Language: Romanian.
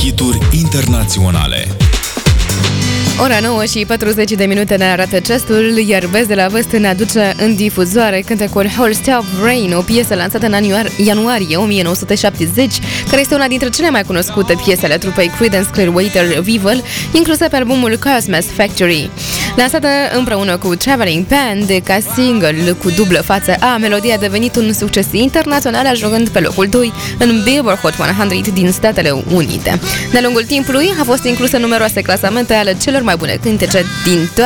Hituri internaționale. Ora 9 și 40 de minute ne arată ceasul, iar Best de la Vest ne aduce în difuzoare cântecul Whole Stop Rain, o piesă lansată în ianuarie 1970, care este una dintre cele mai cunoscute piese ale trupei Creedence Clearwater Revival, inclusă pe albumul Christmas Factory. Lansată împreună cu Traveling Band ca single cu dublă față A, melodia a devenit un succes internațional, ajungând pe locul 2 în Billboard Hot 100 din Statele Unite. De-a lungul timpului a fost inclusă în numeroase clasamente ale celor mai bune cântece din